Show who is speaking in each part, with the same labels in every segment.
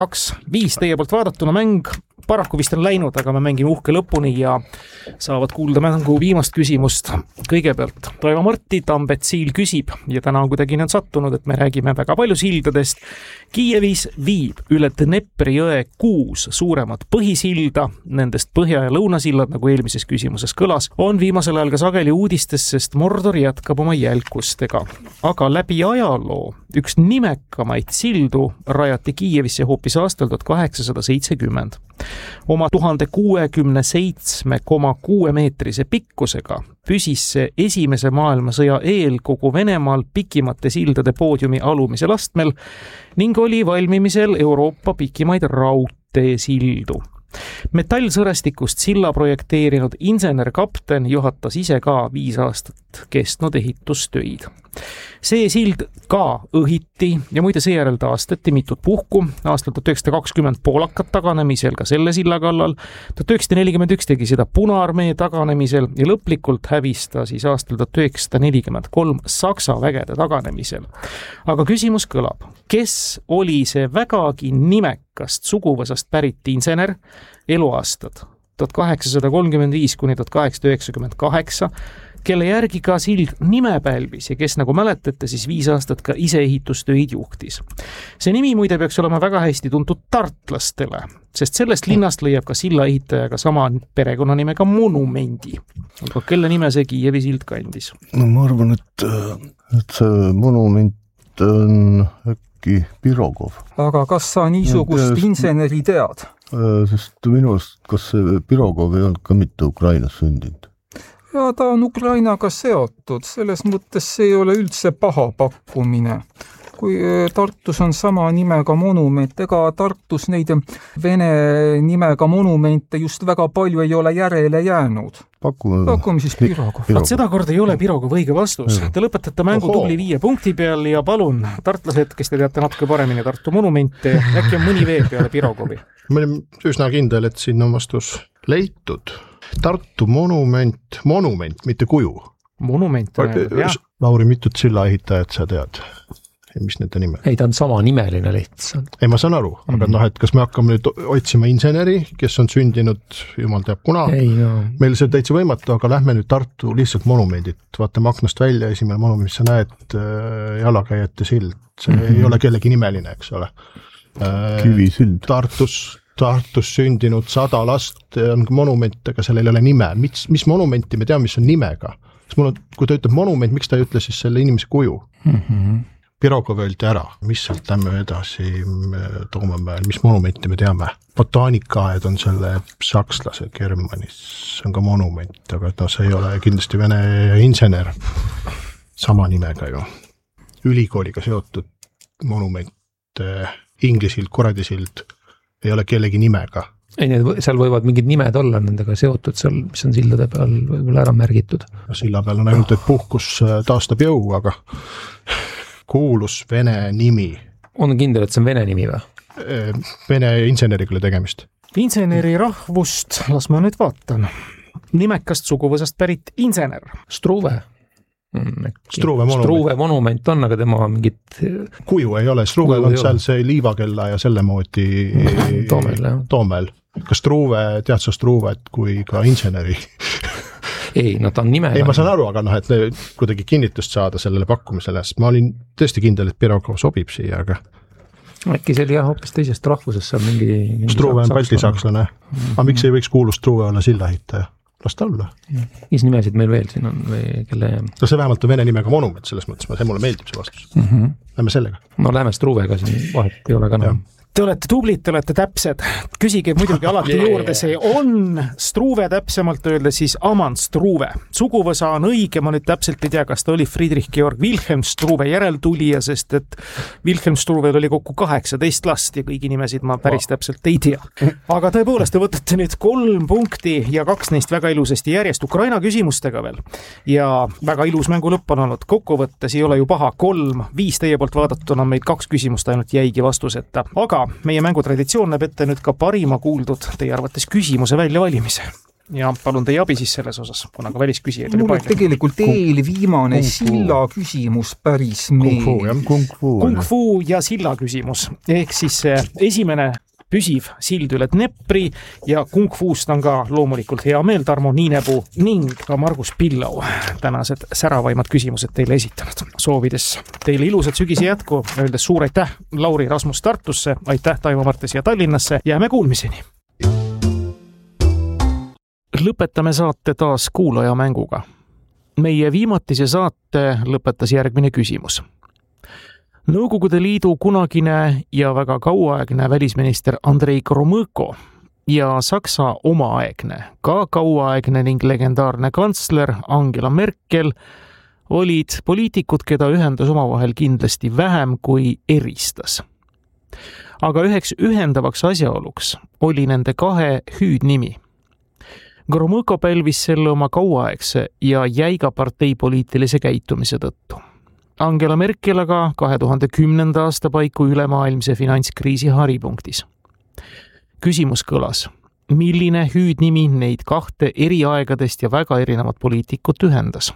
Speaker 1: 5 teie poolt vaadatuna mäng paraku vist on läinud, aga me mängime uhke lõpuni ja saavad kuulda mängu viimast küsimust. Kõigepealt Toivo Marti, Tambet Siil küsib ja täna on kuidagi nüüd sattunud, et me räägime väga palju sildadest. Kiievis viib üle Dnepri jõe 6 suuremat põhisilda, nendest põhja- ja lõunasillad, nagu eelmises küsimuses kõlas, on viimasel ajal ka sageli uudistes, sest Mordor jätkab oma jälkustega. Aga läbi ajaloo üks nimekamaid sildu rajati Kiievisse hoopis aastal 1870. Oma 1067,6 meetrise pikkusega püsis see esimese maailmasõja eel kogu Venemaal pikimate sildade poodiumi alumisel astmel ning oli valmimisel Euroopa pikimaid raudteesildu. Metallsõrestikust silla projekteerinud insener-kapten juhatas ise ka 5 aastat kestnud ehitustöid. See sild ka õhiti ja muide seejärel taastati mitut puhku. Aastal 1920 poolakad taganemisel ka selle silla kallal. 1941 tegi seda Punaarmee taganemisel ja lõplikult hävis ta siis aastal 1943 Saksa vägede taganemisel. Aga küsimus kõlab, kes oli see vägagi nimekast suguvõsast pärit insener, eluaastad 1835 kuni 1898, kelle järgi ka sild nime pälvis ja kes, nagu mäletate, siis 5 aastat ka ise ehitustöid juhtis. See nimi muide peaks olema väga hästi tuntud tartlastele, sest sellest linnast leiab ka silla ehitajaga sama perekonnanimega monumendi. Aga kelle nime see Kiievi sild kandis?
Speaker 2: No ma arvan, et see monument on äkki Pirogov.
Speaker 3: Aga kas sa niisugust inseneri tead?
Speaker 2: Sest minu arust, kas see Pirogov ei olnud ka mitte Ukrainas sündinud?
Speaker 3: Ja ta on Ukrainaga seotud, selles mõttes see ei ole üldse paha pakkumine. Kui Tartus on sama nimega monument, ega Tartus neid vene nimega monumente just väga palju ei ole järele jäänud. Pakume siis Pirogov.
Speaker 1: Vaat seda kord ei ole Pirogov õige vastus. Te lõpetate mängu tubli 5 punkti peal ja palun, tartlased, kes te teate natuke paremini Tartu monumente, äkki on mõni veel peale Pirogovi?
Speaker 4: Ma olin üsna kindel, et siin on vastus leitud. Tartu monument, mitte kuju.
Speaker 1: Monument, jah.
Speaker 4: Lauri, mitut silla ehitajat sa tead? Mis nende nime?
Speaker 5: Ei, ta on sama nimeline lihtsalt.
Speaker 4: Ei, ma saan aru, aga et kas me hakkame nüüd otsima inseneri, kes on sündinud, jumal teab kuna. Meil see täitsa võimatu, aga lähme nüüd Tartu lihtsalt monumendid. Vaatame aknast välja, esimene monument, mis sa näed, jalakäijate sild. See ei ole kellegi nimeline, eks ole.
Speaker 2: Kivisild.
Speaker 4: Tartus sündinud 100 last on monument, aga sellel ei ole nime. Mis monumenti me teame, mis on nimega? Kui ta ütleb monument, miks ta ei ütle siis selle inimese kuju? Pirogov öeldi ära. Mis sealt lähme edasi Toomemäel? Mis monumenti me teame? Botaanikaaed on selle sakslase Germanis. See on ka monument, aga see ei ole kindlasti vene insener. Sama nimega ju. Ülikooliga seotud monument, Inglisild, Koradisild ei ole kellegi nimega.
Speaker 5: Ei, seal võivad mingid nimed olla nendega seotud, seal, mis on sildade peal võib-olla ära märgitud.
Speaker 4: Silla peal on ainult, et puhkus taastab jõu, aga kuulus vene nimi.
Speaker 5: On kindel, et see on vene nimi või?
Speaker 4: Vene inseneriga tegemist.
Speaker 1: Inseneri rahvust, las ma nüüd vaatan. Nimekast suguvõsast pärit insener.
Speaker 5: Struve.
Speaker 4: Struve
Speaker 5: monument on, aga tema mingit
Speaker 4: kuju ei ole. Struve on seal see liivakella ja selle moodi Toomel. Kas Struve, tead sa Struvet kui ka inseneri?
Speaker 5: Ei, no ta on nime.
Speaker 4: Ei, ma saan aru, aga et kuidagi kinnitust saada sellele pakkumisele, sest ma olin tõesti kindel, et Pirogov sobib siia, aga
Speaker 5: äkki see oli hoopis teisest rahvusest seal mingi
Speaker 4: Struve on baltisakslane. Aga miks ei võiks kuulus Struve olla sillahitaja? Las ta olla.
Speaker 5: Mis nimesid meil veel siin on või kelle?
Speaker 4: No see vähemalt on vene nimega monument, selles mõttes, see mulle meeldib see vastus. Lähme sellega.
Speaker 5: No lähme Struvega siin vahet ei ole ka enam.
Speaker 1: Te olete tublid, te olete täpsed. Küsige muidugi alati juurde, see on Struve täpsemalt öelda siis Aman Struve. Suguvõsa on õige, ma nüüd täpselt ei tea, kas ta oli Friedrich Georg Wilhelm Struve järeltulija, sest et Wilhelm Struvel oli kokku 18 last ja kõigi nimesid ma päris täpselt ei tea. Aga tõepoolest, te võtate nüüd 3 punkti ja 2 neist väga ilusasti järjest Ukraina küsimustega veel. Ja väga ilus mängu lõpp on olnud. Kokkuvõttes ei ole ju paha 3, 5 teie poolt vaadatuna meid 2 küsimust ainult jäigi vastuseta. Aga meie mängutraditsioon näeb ette nüüd ka parima kuuldud teie arvates küsimuse väljavalimise. ja palun teie abi siis selles osas, kuna ka välisküsijaid oli
Speaker 3: mulle
Speaker 1: palju.
Speaker 3: tegelikult eelviimane silla küsimus päris meeldis.
Speaker 1: Kung Fu ja silla küsimus. Ehk siis esimene püsiv sild üle Dnepri ja Kung Fuust on ka loomulikult hea meel Tarmo Niinepuu ning ka Margus Pillau tänased säravaimad küsimused teile esitanud. Soovides teile ilusat sügise jätku, öeldes suur aitäh Lauri Rasmus Tartusse, aitäh Taivo Marte siia Tallinnasse, jääme kuulmiseni. Lõpetame saate taas kuulaja mänguga. Meie viimatise saate lõpetas järgmine küsimus. Nõukogude Liidu kunagine ja väga kauaaegne välisminister Andrei Gromõko ja Saksa omaaegne, ka kauaaegne ning legendaarne kantsler Angela Merkel olid poliitikud, keda ühendas omavahel kindlasti vähem kui eristas. Aga üheks ühendavaks asjaoluks oli nende kahe hüüdnimi. Gromõko pälvis selle oma kauaaegse ja jäiga parteipoliitilise käitumise tõttu. Angela Merkel aga 2010. aasta paiku ülemaailmse finantskriisi haripunktis. Küsimus kõlas, milline hüüdnimi neid kahte eri aegadest ja väga erinevat poliitikut ühendas?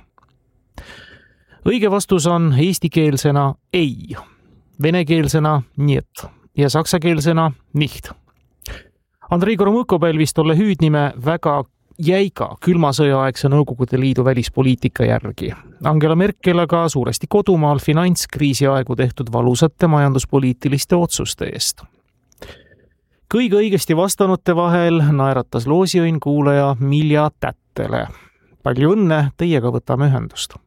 Speaker 1: Õige vastus on eestikeelsena ei, venekeelsena niet ja saksakeelsena nicht. Andrei Gromõko pälvis tolle hüüdnime väga jäiga külma sõjaaegse Nõukogude Liidu välispoliitika järgi. Angela Merkel aga suuresti kodumaal finantskriisi aegu tehtud valusate majanduspoliitiliste otsuste eest. Kõige õigesti vastanute vahel naeratas loosiõnn kuulaja Milja Tättele. Palju õnne, teiega võtame ühendust.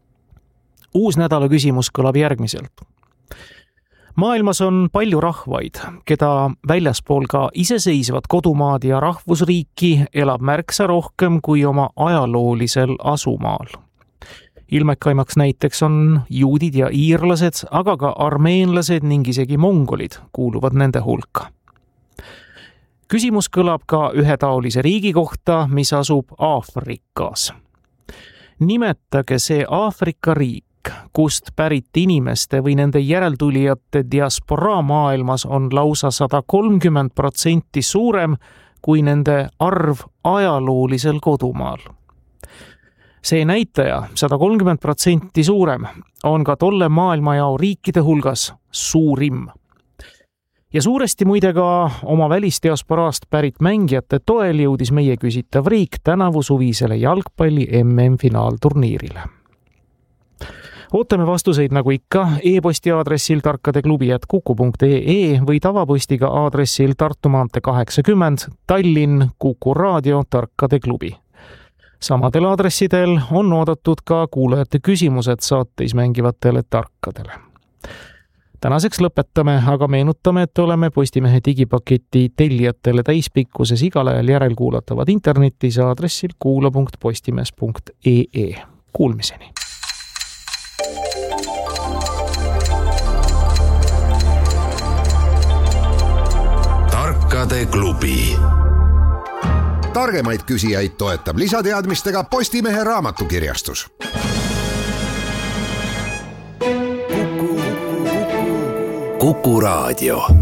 Speaker 1: Uus nädala küsimus kõlab järgmiselt. Maailmas on palju rahvaid, keda väljaspool ka iseseisvat kodumaad ja rahvusriiki elab märksa rohkem kui oma ajaloolisel asumaal. Ilmekaimaks näiteks on juudid ja iirlased, aga ka armeenlased ning isegi mongolid kuuluvad nende hulka. Küsimus kõlab ka ühetaolise riigi kohta, mis asub Aafrikas. Nimetage see Aafrika riik, kust pärit inimeste või nende järeltulijate diasporaa maailmas on lausa 130% suurem kui nende arv ajaloolisel kodumaal. See näitaja, 130% suurem, on ka tolle maailmajao riikide hulgas suurim. Ja suuresti muide ka oma välisdiasporaast pärit mängijate toel jõudis meie küsitav riik tänavu suvisele jalgpalli MM-finaalturniirile. Ootame vastuseid nagu ikka e-posti aadressil tarkadeklubi@kuku.ee või tavapostiga aadressil Tartu maantee 80 Tallinn Kuku Raadio Tarkade Klubi. Samadel aadressidel on oodatud ka kuulajate küsimused saateis mängivatele tarkadele. Tänaseks lõpetame, aga meenutame, et oleme Postimehe digipaketi tellijatele täispikkuses igal ajal järelkuulatavad internetis aadressil kuula.postimees.ee. Kuulmiseni!
Speaker 6: Tarkade klubi. Targemaid küsijaid toetab lisateadmistega Postimehe raamatukirjastus. Kuku Raadio.